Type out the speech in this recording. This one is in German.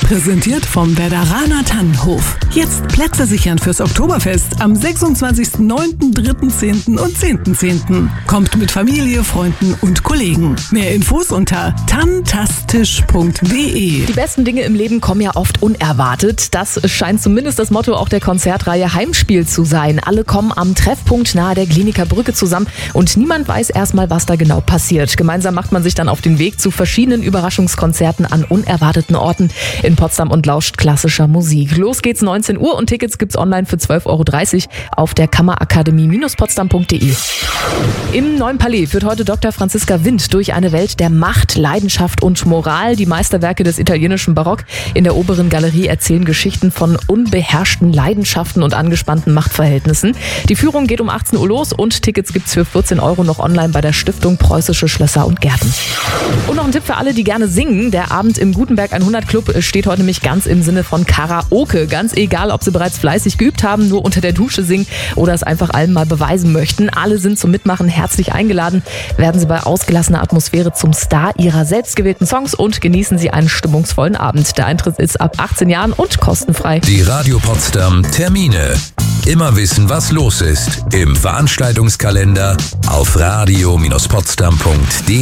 Präsentiert vom Werderaner Tannenhof. Jetzt Plätze sichern fürs Oktoberfest am 26.09., 3.10. und 10.10. Kommt mit Familie, Freunden und Kollegen. Mehr Infos unter tantastisch.de. Die besten Dinge im Leben kommen ja oft unerwartet. Das scheint zumindest das Motto auch der Konzertreihe Heimspiel zu sein. Alle kommen am Treffpunkt nahe der Kliniker Brücke zusammen und niemand weiß erstmal, was da genau passiert. Gemeinsam macht man sich dann auf den Weg zu verschiedenen Überraschungskonzerten an unerwarteten Orten in Potsdam und lauscht klassischer Musik. Los geht's 19 Uhr und Tickets gibt's online für 12,30 € auf der Kammerakademie-potsdam.de. Im Neuen Palais führt heute Dr. Franziska Wind durch eine Welt der Macht, Leidenschaft und Moral. Die Meisterwerke des italienischen Barock in der oberen Galerie erzählen Geschichten von unbeherrschten Leidenschaften und angespannten Machtverhältnissen. Die Führung geht um 18 Uhr los und Tickets gibt's für 14 € noch online bei der Stiftung Preußische Schlösser und Gärten. Und noch ein Tipp für alle, die gerne singen. Der Abend im Gutenberg 100 Club steht heute nämlich ganz im Sinne von Karaoke. Ganz egal, ob Sie bereits fleißig geübt haben, nur unter der Dusche singen oder es einfach allen mal beweisen möchten. Alle sind zum Mitmachen herzlich eingeladen. Werden Sie bei ausgelassener Atmosphäre zum Star Ihrer selbstgewählten Songs und genießen Sie einen stimmungsvollen Abend. Der Eintritt ist ab 18 Jahren und kostenfrei. Die Radio Potsdam Termine. Immer wissen, was los ist. Im Veranstaltungskalender auf radio-potsdam.de.